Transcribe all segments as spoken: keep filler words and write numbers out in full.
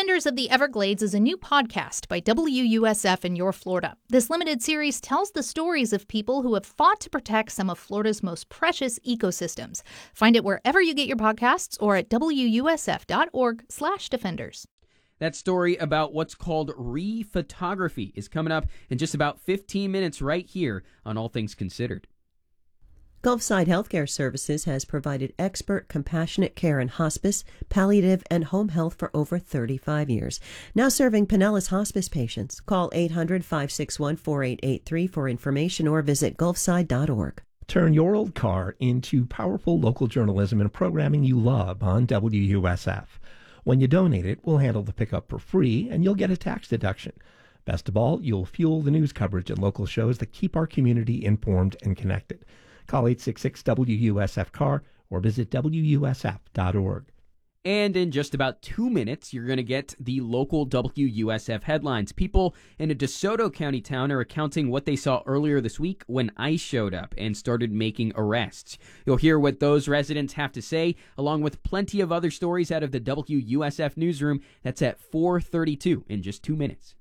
Defenders of the Everglades is a new podcast by W U S F in your Florida. This limited series tells the stories of people who have fought to protect some of Florida's most precious ecosystems. Find it wherever you get your podcasts or at W U S F dot org slash defenders. That story about what's called re-photography is coming up in just about fifteen minutes right here on All Things Considered. Gulfside Healthcare Services has provided expert, compassionate care in hospice, palliative, and home health for over thirty-five years. Now serving Pinellas hospice patients. Call eight hundred, five six one, four eight eight three for information or visit gulfside dot org. Turn your old car into powerful local journalism and programming you love on W U S F. When you donate it, we'll handle the pickup for free, and you'll get a tax deduction. Best of all, you'll fuel the news coverage and local shows that keep our community informed and connected. Call eight six six W U S F C A R or visit W U S F dot org. And in just about two minutes, you're going to get the local W U S F headlines. People in a DeSoto County town are recounting what they saw earlier this week when ICE showed up and started making arrests. You'll hear what those residents have to say, along with plenty of other stories out of the W U S F newsroom. That's at four thirty-two in just two minutes.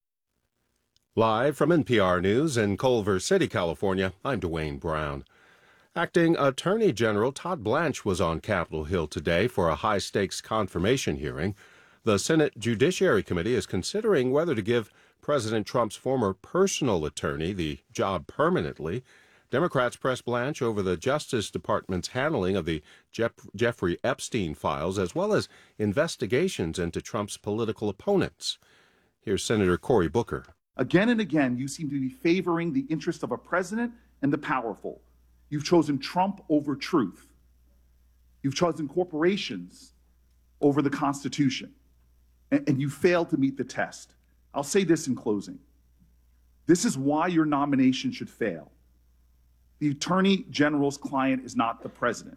Live from N P R News in Culver City, California, I'm Dwayne Brown. Acting Attorney General Todd Blanche was on Capitol Hill today for a high-stakes confirmation hearing. The Senate Judiciary Committee is considering whether to give President Trump's former personal attorney the job permanently. Democrats press Blanche over the Justice Department's handling of the Jeff- Jeffrey Epstein files, as well as investigations into Trump's political opponents. Here's Senator Cory Booker. Again and again, you seem to be favoring the interest of a president and the powerful. You've chosen Trump over truth. You've chosen corporations over the Constitution. And, and you failed to meet the test. I'll say this in closing. This is why your nomination should fail. The Attorney General's client is not the president.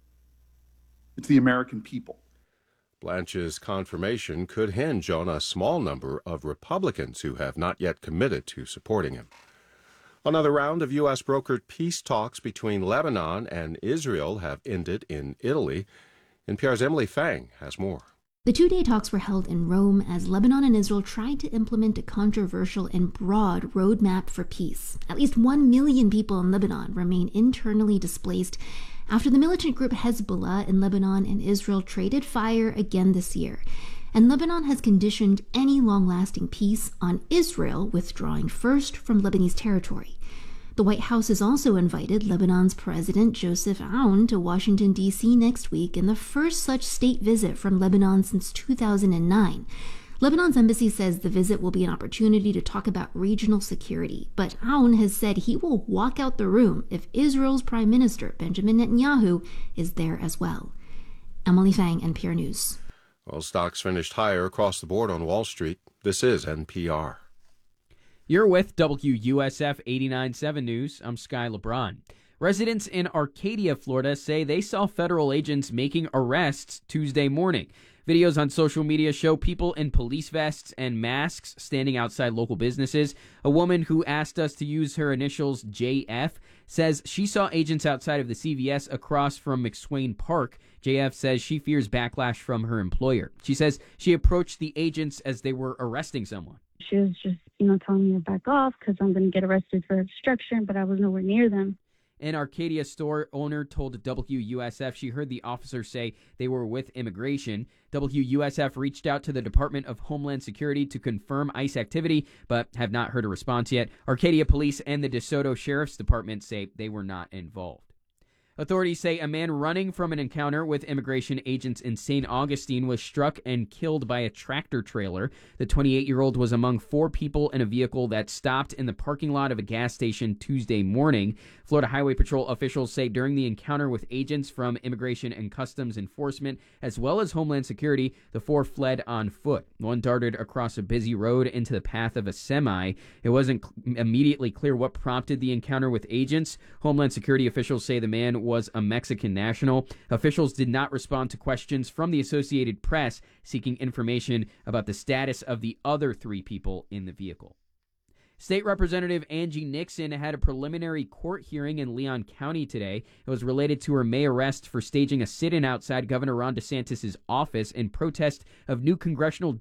It's the American people. Blanche's confirmation could hinge on a small number of Republicans who have not yet committed to supporting him. Another round of U S brokered peace talks between Lebanon and Israel have ended in Italy. N P R's Emily Fang has more. The two-day talks were held in Rome as Lebanon and Israel tried to implement a controversial and broad roadmap for peace. At least one million people in Lebanon remain internally displaced after the militant group Hezbollah in Lebanon and Israel traded fire again this year. And Lebanon has conditioned any long-lasting peace on Israel withdrawing first from Lebanese territory. The White House has also invited Lebanon's President Joseph Aoun to Washington, D C next week in the first such state visit from Lebanon since two thousand nine. Lebanon's embassy says the visit will be an opportunity to talk about regional security, but Aoun has said he will walk out the room if Israel's Prime Minister Benjamin Netanyahu is there as well. Emily Fang, N P R News. Well, stocks finished higher across the board on Wall Street. This is N P R. You're with W U S F eighty-nine point seven News. I'm Sky LeBron. Residents in Arcadia, Florida say they saw federal agents making arrests Tuesday morning. Videos on social media show people in police vests and masks standing outside local businesses. A woman who asked us to use her initials J F says she saw agents outside of the C V S across from McSwain Park. J F says she fears backlash from her employer. She says she approached the agents as they were arresting someone. She was just, you know, telling me to back off because I'm going to get arrested for obstruction, but I was nowhere near them. An Arcadia store owner told W U S F she heard the officer say they were with immigration. W U S F reached out to the Department of Homeland Security to confirm ICE activity, but have not heard a response yet. Arcadia Police and the DeSoto Sheriff's Department say they were not involved. Authorities say a man running from an encounter with immigration agents in Saint Augustine was struck and killed by a tractor trailer. The twenty-eight-year-old was among four people in a vehicle that stopped in the parking lot of a gas station Tuesday morning. Florida Highway Patrol officials say during the encounter with agents from Immigration and Customs Enforcement, as well as Homeland Security, the four fled on foot. One darted across a busy road into the path of a semi. It wasn't cl- immediately clear what prompted the encounter with agents. Homeland Security officials say the man was a Mexican national. Officials did not respond to questions from the Associated Press seeking information about the status of the other three people in the vehicle. State Representative Angie Nixon had a preliminary court hearing in Leon County today. It was related to her May arrest for staging a sit-in outside Governor Ron DeSantis' office in protest of new congressional